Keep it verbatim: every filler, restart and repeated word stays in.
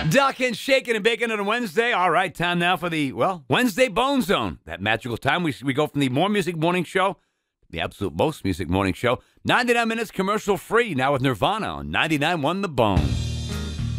Ducking, shaking, and baking on a Wednesday. All right, time now for the, well, Wednesday Bone Zone. That magical time we, we go from the More Music Morning Show, the absolute most music morning show. ninety-nine minutes commercial free now with Nirvana on ninety-nine point one The Bone.